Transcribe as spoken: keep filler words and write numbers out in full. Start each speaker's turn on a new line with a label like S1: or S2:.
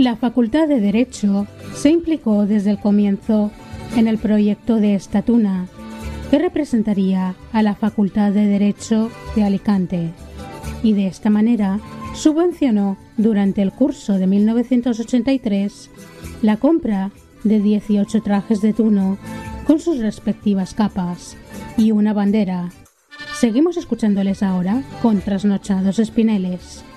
S1: La Facultad de Derecho se implicó desde el comienzo en el proyecto de esta tuna, que representaría a la Facultad de Derecho de Alicante, y de esta manera subvencionó durante el curso de mil novecientos ochenta y tres la compra de dieciocho trajes de tuno con sus respectivas capas y una bandera. Seguimos escuchándoles ahora con Trasnochados Espineles.